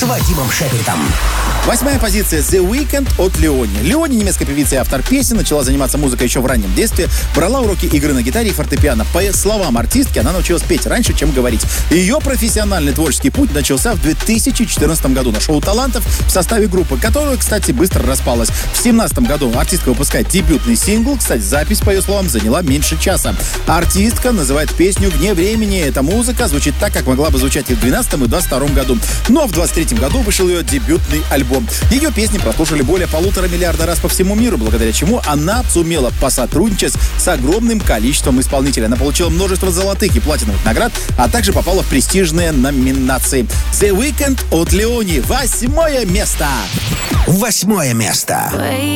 Вадимом Шепердом. 8-я позиция «The Weeknd» от Леони. Леони, немецкая певица и автор песен, начала заниматься музыкой еще в раннем детстве, брала уроки игры на гитаре и фортепиано. По словам артистки, она научилась петь раньше, чем говорить. Ее профессиональный творческий путь начался в 2014 году на шоу талантов в составе группы, которая, кстати, быстро распалась. В 2017 году артистка выпускает дебютный сингл. Кстати, запись, по ее словам, заняла меньше часа. Артистка называет песню «Вне времени». Эта музыка звучит так, как могла бы звучать и в 2012 и 2022 году. Но в 2023 году вышел ее дебютный альбом. Ее песни прослушали более 1,5 миллиарда раз по всему миру, благодаря чему она сумела посотрудничать с огромным количеством исполнителей. Она получила множество золотых и платиновых наград, а также попала в престижные номинации. The Weeknd от Леони. 8-е место. 8-е место.